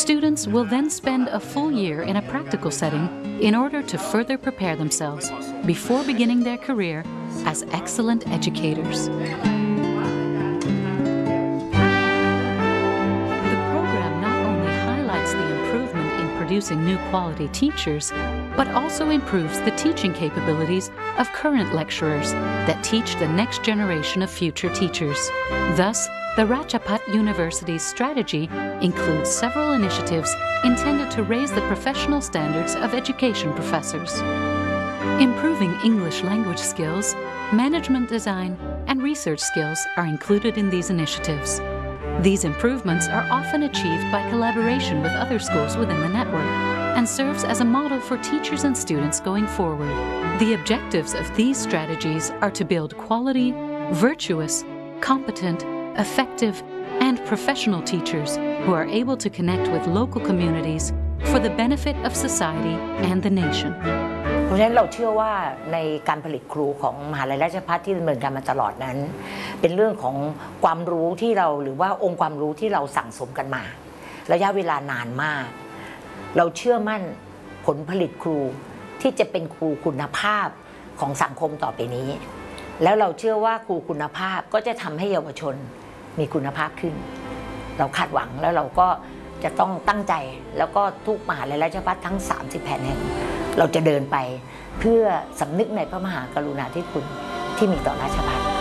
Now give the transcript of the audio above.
Students will then spend a full year in a practical setting in order to further prepare themselves before beginning their career as excellent educators. Producing new quality teachers, but also improves the teaching capabilities of current lecturers that teach the next generation of future teachers. Thus, the Ratchapat University's strategy includes several initiatives intended to raise the professional standards of education professors. Improving English language skills, management design, and research skills are included in these initiatives. These improvements are often achieved by collaboration with other schools within the network and serves as a model for teachers and students going forward. The objectives of these strategies are to build quality, virtuous, competent, effective, and professional teachers who are able to connect with local communities for the benefit of society and the nation. เพราะฉะนั้นเราเชื่อว่าในการผลิตครูของมหาวิทยาลัยราชภัฏที่ดำเนินการมาตลอดนั้นเป็นเรื่องของความรู้ที่เราหรือว่าองค์ความรู้ที่เราสั่งสมกันมาระยะเวลานานมากเราเชื่อมั่นผลผลิตครูที่จะเป็นครูคุณภาพของสังคมต่อไปนี้แล้วเราเชื่อว่าครูคุณภาพก็จะทำให้เยาวชนมีคุณภาพขึ้นเราคาดหวังแล้วเราก็จะต้องตั้งใจแล้วก็ทุกมหาวิทยาลัยราชภัฏทั้ง30แห่งเราจะเดินไปเพื่อสำนึกในพระมหากรุณาธิคุณที่มีต่อราชภัฏ